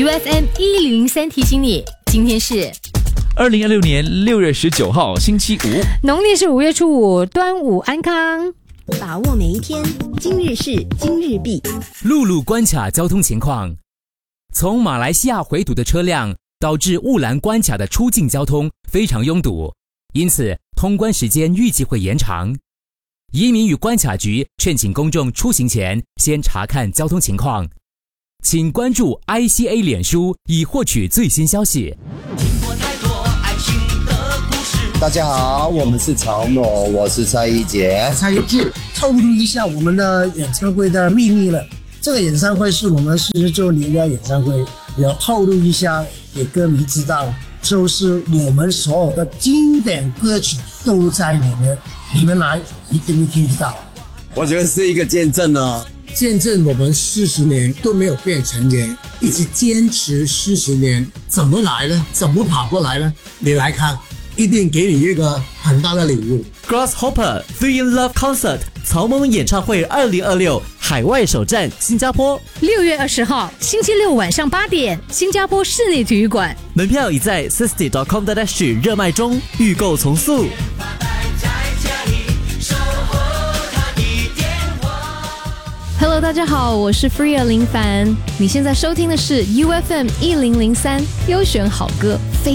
UFM 1003提醒你，今天是 2026年6月19号星期五， 农历是5月初5，端午安康。 把握每一天，今日事今日毕。 陆路关卡交通情况：从马来西亚回堵的车辆导致雾兰关卡的出境交通非常拥堵，因此通关时间预计会延长。移民与关卡局劝请公众出行前先查看交通情况，请关注 ICA 脸书以获取最新消息。 大家好，我们是曹诺，我是蔡一杰。 蔡一杰透露一下我们的演唱会的秘密了。这个演唱会是我们40周年的演唱会，要透露一下给歌迷知道，就是我们所有的经典歌曲都在里面，你们来一定会听得到。 我觉得是一个见证哦， 见证我们40年都没有变成年，一直坚持40年，怎么来呢？怎么跑过来呢？你来看，一定给你一个很大的礼物。 Grasshopper Three in Love Concert 曹萌演唱会2026海外首站新加坡 6月20号星期六晚上8点，新加坡室内体育馆， 门票已在 Sisty.com.sg 热卖中，预购从速。 Hello， 大家好，我是 Freya 林凡，你现在收听的是 UFM 1003优选好歌。